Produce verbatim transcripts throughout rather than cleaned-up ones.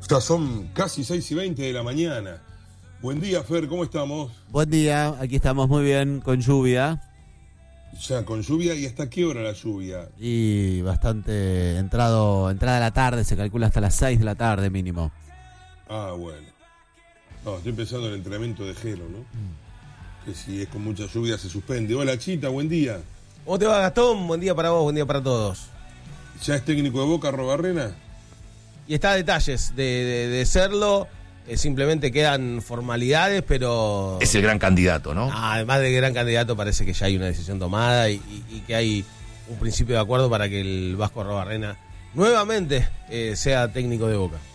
Ya son casi seis y veinte de la mañana. Buen día, Fer, ¿cómo estamos? Buen día, aquí estamos muy bien, con lluvia. Ya, con lluvia, ¿y hasta qué hora la lluvia? Y bastante entrado, entrada a la tarde, se calcula hasta las seis de la tarde mínimo. Ah, bueno. No, estoy pensando en el entrenamiento de Jero, ¿no? Mm. Que si es con mucha lluvia se suspende. Hola, Chita, buen día. ¿Cómo te va, Gastón? Buen día para vos, buen día para todos. ¿Ya es técnico de Boca, Arrobarrena? Y está a detalles de, de, de serlo, eh, simplemente quedan formalidades, pero... Es el gran candidato, ¿no? Ah, además de gran candidato, parece que ya hay una decisión tomada y, y, y que hay un principio de acuerdo para que el Vasco Arrobarrena nuevamente eh, sea técnico de Boca.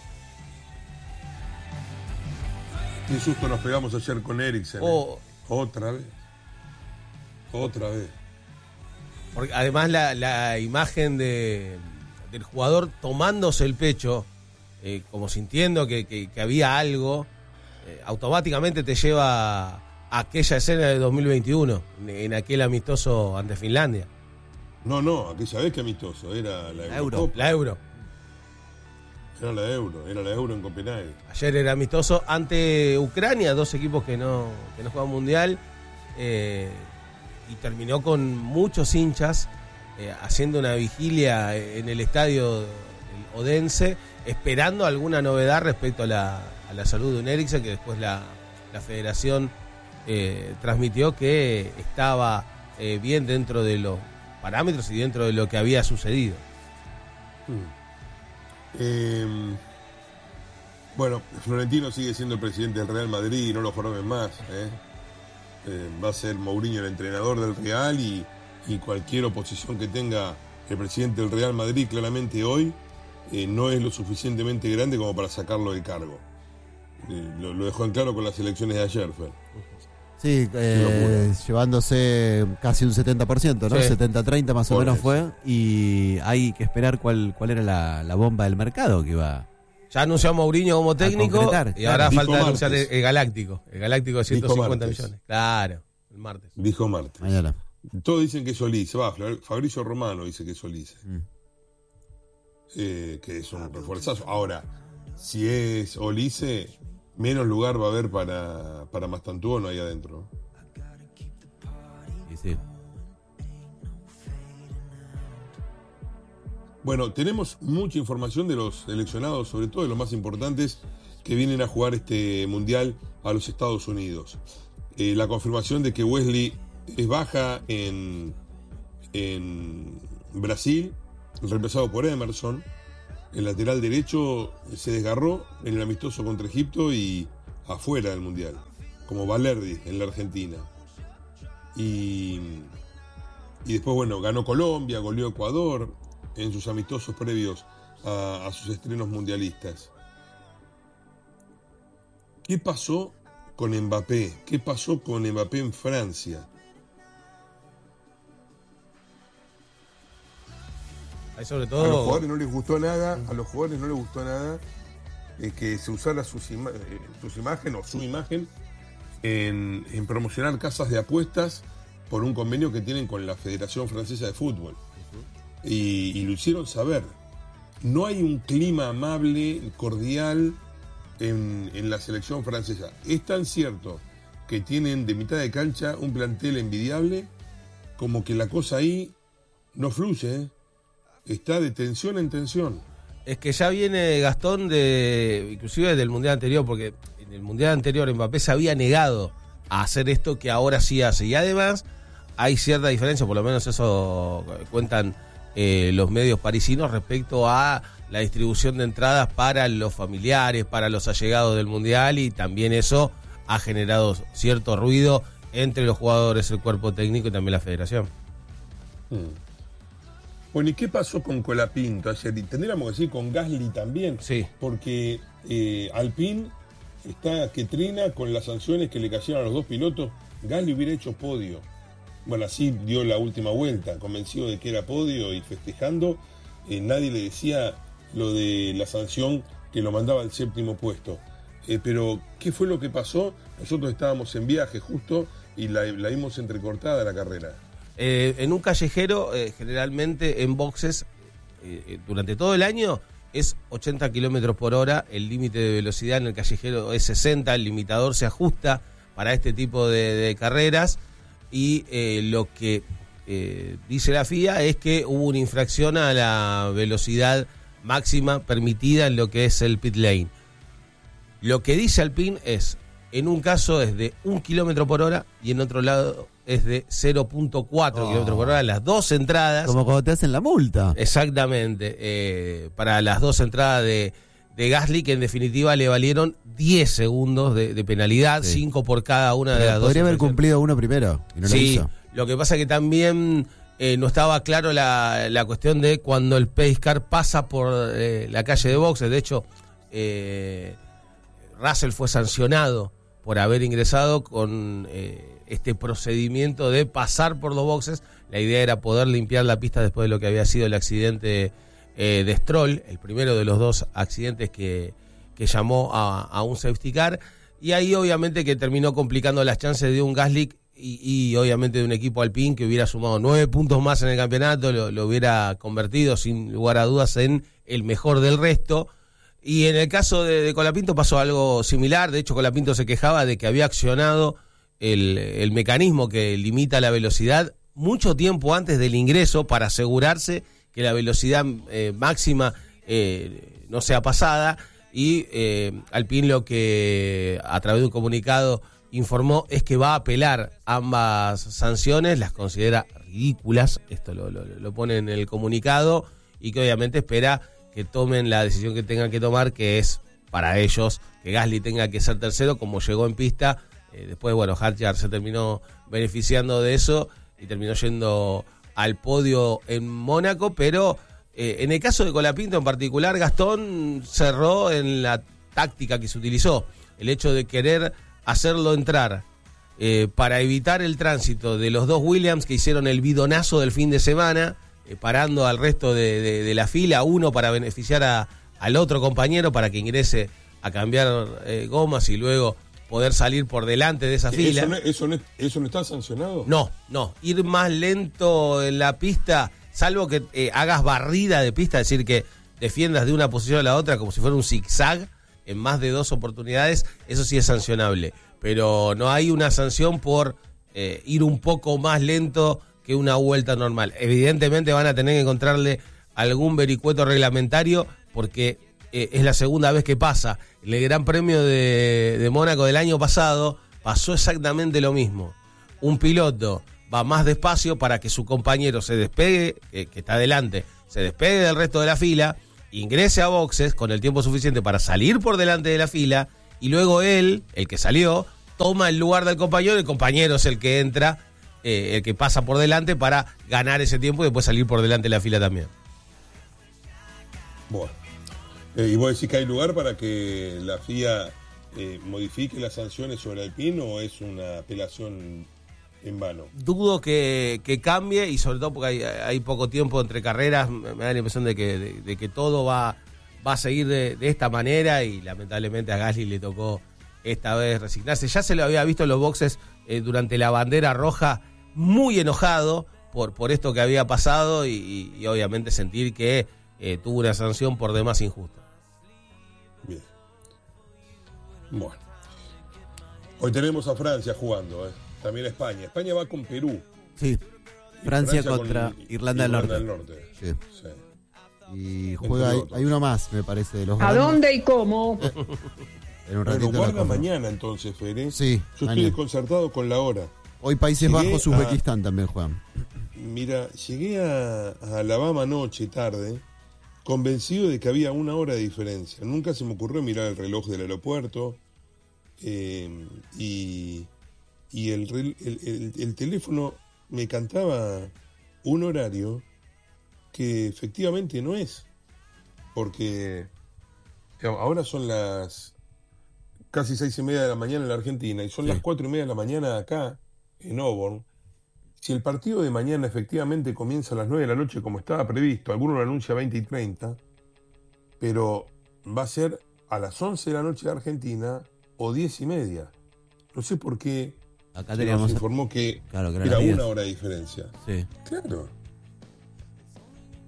Qué susto nos pegamos ayer con Eriksen. Oh. ¿eh? Otra vez. Otra vez. Porque además la, la imagen de... del jugador tomándose el pecho, eh, como sintiendo que, que, que había algo, eh, automáticamente te lleva a aquella escena de dos mil veintiuno, en, en aquel amistoso ante Finlandia. No, no, aquella vez que amistoso, era la, la Euro. La Euro. Era la Euro, era la Euro en Copenhague. Ayer era amistoso ante Ucrania, dos equipos que no, que no juegan mundial, eh, y terminó con muchos hinchas Eh, haciendo una vigilia en el estadio Odense, esperando alguna novedad respecto a la, a la salud de un Eriksen, que después la, la federación eh, transmitió que estaba eh, bien dentro de los parámetros y dentro de lo que había sucedido. Hmm. Eh, bueno, Florentino sigue siendo el presidente del Real Madrid y no lo joroben más. ¿eh? Eh, va a ser Mourinho el entrenador del Real y y cualquier oposición que tenga el presidente del Real Madrid claramente hoy eh, no es lo suficientemente grande como para sacarlo del cargo. Eh, lo, lo dejó en claro con las elecciones de ayer, Fer. Sí, eh, llevándose casi un setenta por ciento, ¿no? Sí. setenta treinta más o Por menos eso. Fue, y hay que esperar cuál, cuál era la, la bomba del mercado que iba. Ya anunció a Mourinho como técnico y ahora Dijo falta martes. anunciar el, el Galáctico, el Galáctico de ciento cincuenta Dijo millones. Claro, el martes. Dijo martes. Mañana. Todos dicen que es Olise, va, Fabrizio Romano dice que es Olise, mm. eh, que es un refuerzazo. Ahora, si es Olise, menos lugar va a haber para, para Mastantuono ahí adentro. Sí, sí. Bueno, tenemos mucha información de los seleccionados, sobre todo de los más importantes, que vienen a jugar este mundial a los Estados Unidos. Eh, la confirmación de que Wesley es baja en, en Brasil, reemplazado por Emerson. El lateral derecho se desgarró en el amistoso contra Egipto y afuera del Mundial, como Valerdi en la Argentina. Y, y después, bueno, ganó Colombia, goleó Ecuador en sus amistosos previos a, a sus estrenos mundialistas. ¿Qué pasó con Mbappé? ¿Qué pasó con Mbappé en Francia? Sobre todo... A los jugadores no les gustó nada, a los jugadores no les gustó nada eh, que se usara sus, ima- eh, sus imágenes o su imagen en, en promocionar casas de apuestas por un convenio que tienen con la Federación Francesa de Fútbol. Uh-huh. Y, y lo hicieron saber. No hay un clima amable, cordial en, en la selección francesa. Es tan cierto que tienen de mitad de cancha un plantel envidiable como que la cosa ahí no fluye, ¿eh? Está de tensión en tensión. Es que ya viene Gastón de, inclusive del mundial anterior, porque en el mundial anterior Mbappé se había negado a hacer esto que ahora sí hace. Y además hay cierta diferencia, por lo menos eso cuentan eh, los medios parisinos, respecto a la distribución de entradas para los familiares, para los allegados del mundial, y también eso ha generado cierto ruido entre los jugadores, el cuerpo técnico y también la federación. Hmm. Bueno, ¿y qué pasó con Colapinto ayer? Y tendríamos que decir con Gasly también. Sí. Porque eh, Alpine está que trina con las sanciones que le cayeron a los dos pilotos. Gasly hubiera hecho podio. Bueno, así dio la última vuelta, convencido de que era podio y festejando. Eh, nadie le decía lo de la sanción que lo mandaba al séptimo puesto. Eh, pero, ¿qué fue lo que pasó? Nosotros estábamos en viaje justo y la, la vimos entrecortada la carrera. Eh, en un callejero, eh, generalmente en boxes, eh, durante todo el año, es ochenta kilómetros por hora, el límite de velocidad en el callejero es sesenta, el limitador se ajusta para este tipo de, de carreras y eh, lo que eh, dice la F I A es que hubo una infracción a la velocidad máxima permitida en lo que es el pit lane. Lo que dice Alpine es, en un caso es de un kilómetro por hora y en otro lado es de cero punto cuatro oh. kilómetros por hora, las dos entradas. Como cuando te hacen la multa. Exactamente, eh, para las dos entradas de, de Gasly, que en definitiva le valieron diez segundos de, de penalidad, sí. cinco por cada una Pero de las dos. Podría haber cumplido uno primero y no sí, lo hizo. Lo que pasa que también eh, no estaba claro la, la cuestión de cuando el pace car pasa por eh, la calle de boxes. De hecho, eh, Russell fue sancionado por haber ingresado con eh, este procedimiento de pasar por los boxes. La idea era poder limpiar la pista después de lo que había sido el accidente eh, de Stroll, el primero de los dos accidentes que, que llamó a, a un safety car, y ahí obviamente que terminó complicando las chances de un Gasly y, y obviamente de un equipo Alpine que hubiera sumado nueve puntos más en el campeonato, lo, lo hubiera convertido sin lugar a dudas en el mejor del resto. Y en el caso de, de Colapinto pasó algo similar. De hecho, Colapinto se quejaba de que había accionado el, el mecanismo que limita la velocidad mucho tiempo antes del ingreso para asegurarse que la velocidad eh, máxima eh, no sea pasada. Y eh, Alpine lo que a través de un comunicado informó es que va a apelar ambas sanciones, las considera ridículas, esto lo, lo, lo pone en el comunicado, y que obviamente espera que tomen la decisión que tengan que tomar, que es para ellos que Gasly tenga que ser tercero, como llegó en pista. Eh, después, bueno, Hadjar se terminó beneficiando de eso y terminó yendo al podio en Mónaco, pero eh, en el caso de Colapinto en particular, Gastón cerró en la táctica que se utilizó, el hecho de querer hacerlo entrar eh, para evitar el tránsito de los dos Williams que hicieron el bidonazo del fin de semana, parando al resto de, de, de la fila, uno para beneficiar a, al otro compañero para que ingrese a cambiar eh, gomas y luego poder salir por delante de esa ¿Eso fila. No, eso, no, ¿Eso no está sancionado? No, no. Ir más lento en la pista, salvo que eh, hagas barrida de pista, es decir, que defiendas de una posición a la otra como si fuera un zigzag en más de dos oportunidades, eso sí es sancionable. Pero no hay una sanción por eh, ir un poco más lento que una vuelta normal. Evidentemente van a tener que encontrarle algún vericueto reglamentario porque eh, es la segunda vez que pasa. En el Gran Premio de, de Mónaco del año pasado pasó exactamente lo mismo. Un piloto va más despacio para que su compañero se despegue, eh, que está adelante, se despegue del resto de la fila, ingrese a boxes con el tiempo suficiente para salir por delante de la fila, y luego él, el que salió, toma el lugar del compañero, el compañero es el que entra, Eh, el que pasa por delante para ganar ese tiempo y después salir por delante de la fila también. Bueno, eh, ¿y vos decís que hay lugar para que la F I A eh, modifique las sanciones sobre Alpine o es una apelación en vano? Dudo que, que cambie, y sobre todo porque hay, hay poco tiempo entre carreras. Me da la impresión de que, de, de que todo va, va a seguir de, de esta manera, y lamentablemente a Gasly le tocó esta vez resignarse. Ya se lo había visto en los boxes eh, durante la bandera roja, muy enojado por, por esto que había pasado, y, y, y obviamente sentir que eh, tuvo una sanción por demás injusta. Bien. Bueno. Hoy tenemos a Francia jugando, ¿eh? También a España. España va con Perú. Sí. Francia, Francia contra con Irlanda, Irlanda del Norte. Del Norte. Sí. Sí. Y juega, hay, hay uno más, me parece, de los ¿A grandes. dónde y cómo? En un ratito. Bueno, juega mañana entonces, Fede. Sí. Yo mañana. Estoy desconcertado con la hora. Hoy Países llegué Bajos, Uzbekistán a, también juegan. Mira, llegué a, a Alabama anoche, tarde, convencido de que había una hora de diferencia. Nunca se me ocurrió mirar el reloj del aeropuerto, eh, y, y el, el, el, el teléfono me cantaba un horario que efectivamente no es. Porque ahora son las casi seis y media de la mañana en la Argentina y son sí. las cuatro y media de la mañana acá en Auburn. Si el partido de mañana efectivamente comienza a las nueve de la noche como estaba previsto, alguno lo anuncia a veinte y treinta, pero va a ser a las once de la noche de Argentina o diez y media. No sé por qué acá se nos informó que, claro, que era, era una hora de diferencia. Sí. Claro.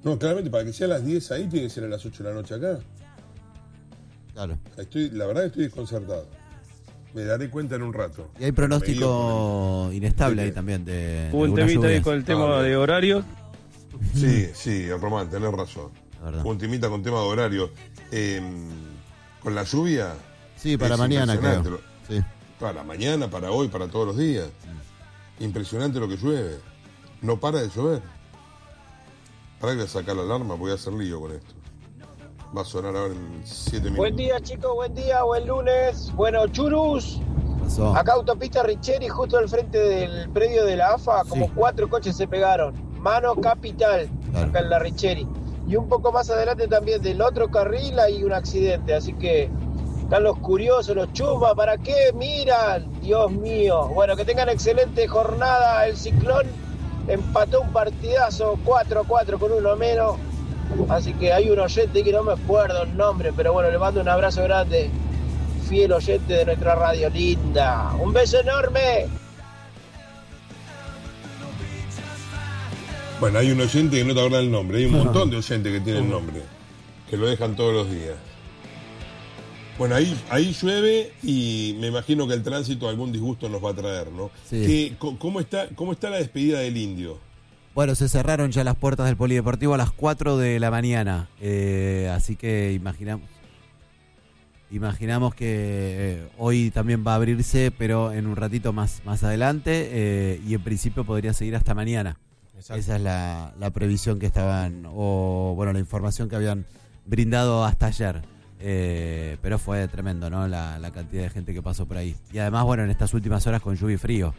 No, claramente, para que sea a las diez ahí, tiene que ser a las ocho de la noche acá. Claro. Estoy, la verdad estoy desconcertado. Me daré cuenta en un rato. Y hay pronóstico inestable ahí también. De, Hubo un temita ahí con el tema ah, de horario. Sí, sí, Román, tenés razón. Hubo un temita con tema de horario. Eh, con la lluvia. Sí, para mañana, creo. Sí. Para mañana, para hoy, para todos los días. Impresionante lo que llueve. No para de llover. Para que sacar la alarma, voy a hacer lío con esto. Va a sonar ahora en siete minutos. Buen día, chicos, buen día, buen lunes. Bueno, churus. Pasó. Acá autopista Richeri, justo al frente del predio de la A F A, como sí. cuatro coches se pegaron. Mano capital, claro. Acá en la Richeri. Y un poco más adelante también del otro carril hay un accidente, así que están los curiosos, los chumas, ¿para qué miran? Dios mío. Bueno, que tengan excelente jornada. El Ciclón empató un partidazo cuatro a cuatro con uno menos. Así que hay un oyente que no me acuerdo el nombre, pero bueno, le mando un abrazo grande. Fiel oyente de nuestra radio linda. ¡Un beso enorme! Bueno, hay un oyente que no te acuerda el nombre. Hay un montón de oyentes que tienen nombre, que lo dejan todos los días. Bueno, ahí, ahí llueve y me imagino que el tránsito algún disgusto nos va a traer, ¿no? Sí. ¿Qué, cómo, está, ¿Cómo está la despedida del Indio? Bueno, se cerraron ya las puertas del Polideportivo a las cuatro de la mañana, eh, así que imaginamos imaginamos que eh, hoy también va a abrirse, pero en un ratito más, más adelante, eh, y en principio podría seguir hasta mañana. Exacto. Esa es la, la previsión que estaban, o bueno, la información que habían brindado hasta ayer. Eh, pero fue tremendo, ¿no? La, la cantidad de gente que pasó por ahí. Y además, bueno, en estas últimas horas con lluvia y frío.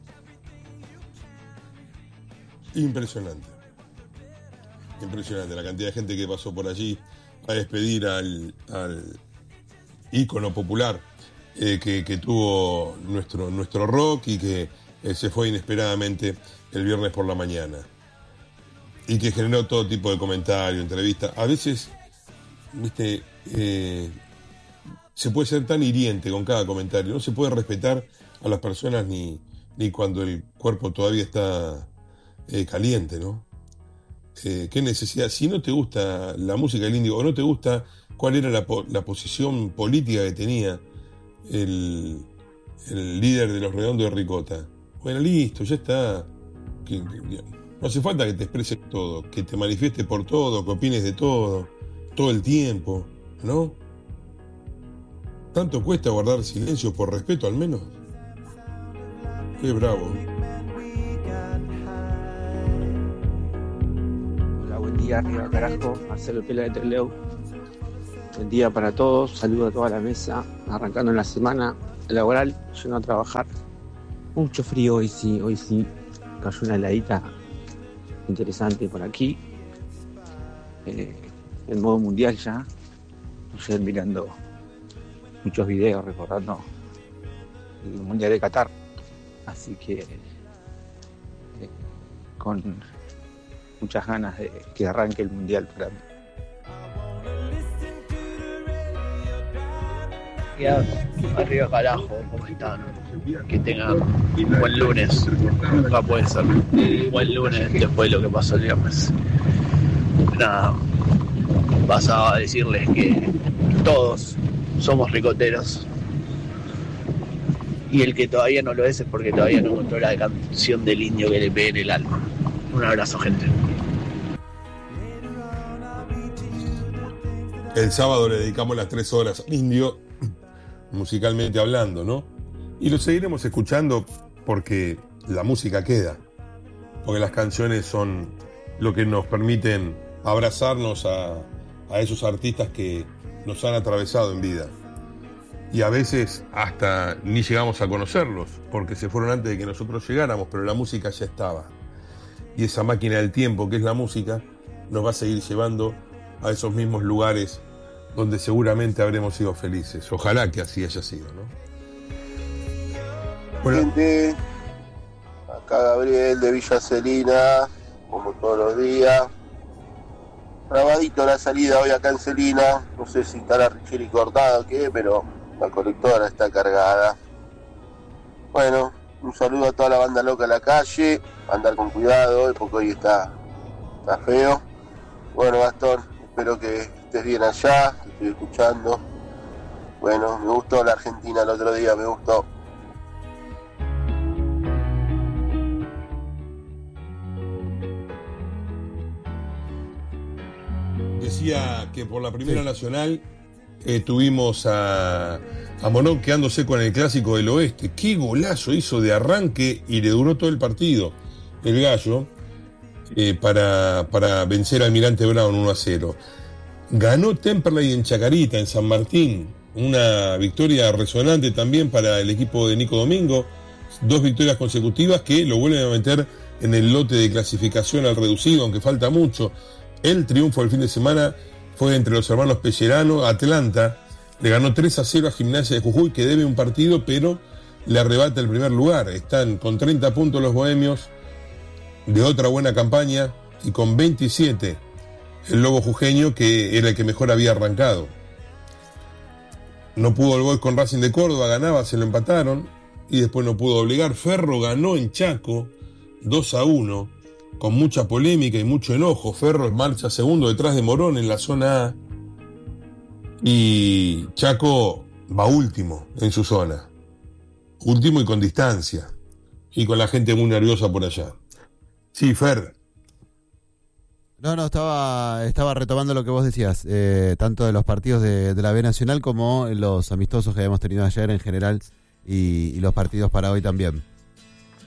Impresionante. Impresionante la cantidad de gente que pasó por allí a despedir al, al ícono popular eh, que, que tuvo nuestro, nuestro rock y que eh, se fue inesperadamente el viernes por la mañana. Y que generó todo tipo de comentarios, entrevistas. A veces, viste, eh, se puede ser tan hiriente con cada comentario. No se puede respetar a las personas ni, ni cuando el cuerpo todavía está Eh, caliente, ¿no? Eh, ¿Qué necesidad? Si no te gusta la música del Indio o no te gusta cuál era la, po- la posición política que tenía el, el líder de los Redondos de Ricota, bueno, listo, ya está. Que, que, no hace falta que te expreses todo, que te manifiestes por todo, que opines de todo, todo el tiempo, ¿no? ¿Tanto cuesta guardar silencio por respeto al menos? Qué bravo. Buen día, arriba carajo, Marcelo Pela de Trelew. Buen día para todos, saludo a toda la mesa, arrancando en la semana laboral, yendo a trabajar. Mucho frío hoy sí, hoy sí, cayó una heladita interesante por aquí. Eh, en modo mundial ya, ayer mirando muchos videos recordando el Mundial de Qatar, así que eh, con muchas ganas de que arranque el mundial para mí. Arriba carajo, ¿cómo están? Que tengan un buen lunes. Nunca puede ser un buen lunes después de lo que pasó el viernes. Nada, pasaba a decirles que todos somos ricoteros. Y el que todavía no lo es es porque todavía no encontró la canción del Indio que le pegue en el alma. Un abrazo, gente. El sábado le dedicamos las tres horas al Indio, musicalmente hablando, ¿no? Y lo seguiremos escuchando porque la música queda, porque las canciones son lo que nos permiten abrazarnos a, a esos artistas que nos han atravesado en vida. Y a veces hasta ni llegamos a conocerlos, porque se fueron antes de que nosotros llegáramos, pero la música ya estaba. Y esa máquina del tiempo que es la música nos va a seguir llevando a esos mismos lugares donde seguramente habremos sido felices. Ojalá que así haya sido, ¿no? Bueno. Gente, acá Gabriel de Villa Celina, como todos los días. Grabadito la salida hoy acá en Celina. No sé si está la Richeri cortada o qué, pero la colectora está cargada. Bueno, un saludo a toda la banda loca en la calle. Andar con cuidado hoy porque hoy está, está feo. Bueno, Gastón, espero que estés bien allá, te estoy escuchando. Bueno, me gustó la Argentina el otro día, me gustó. Decía que por la Primera sí. Nacional eh, tuvimos a, a Monón quedándose con el Clásico del Oeste. Qué golazo hizo de arranque y le duró todo el partido el Gallo eh, para, para vencer a Almirante Brown uno a cero. Ganó Temperley en Chacarita, en San Martín. Una victoria resonante también para el equipo de Nico Domingo. Dos victorias consecutivas que lo vuelven a meter en el lote de clasificación al reducido, aunque falta mucho. El triunfo del fin de semana fue entre los hermanos Pellerano. Atlanta le ganó tres a cero a Gimnasia de Jujuy, que debe un partido, pero le arrebata el primer lugar. Están con treinta puntos los bohemios de otra buena campaña y con veintisiete el Lobo Jujeño, que era el que mejor había arrancado. No pudo el gol con Racing de Córdoba, ganaba, se lo empataron y después no pudo obligar. Ferro ganó en Chaco dos a uno. Con mucha polémica y mucho enojo. Ferro marcha segundo detrás de Morón en la zona A. Y Chaco va último en su zona. Último y con distancia. Y con la gente muy nerviosa por allá. Sí, Fer. No, no, estaba estaba retomando lo que vos decías. Eh, tanto de los partidos de, de la B Nacional como los amistosos que habíamos tenido ayer en general. Y, y los partidos para hoy también.